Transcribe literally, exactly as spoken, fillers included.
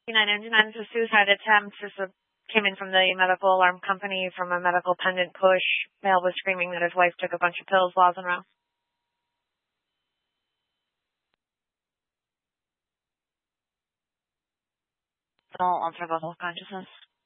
nine ninety-nine is a suicide attempt. This is- came in from the medical alarm company from a medical pendant push. Male was screaming that his wife took a bunch of pills, Lozenrow. All on survival consciousness.